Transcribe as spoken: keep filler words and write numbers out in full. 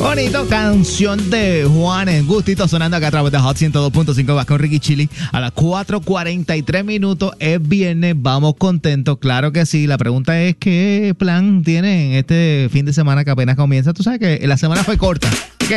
Bonito, canción de Juanes. Gustito sonando acá a través de Hot ciento dos punto cinco. Vas con Ricky Chili a las cuatro cuarenta y tres minutos. Es viernes, vamos contentos. Claro que sí. La pregunta es: ¿qué plan tienen este fin de semana que apenas comienza? Tú sabes que la semana fue corta.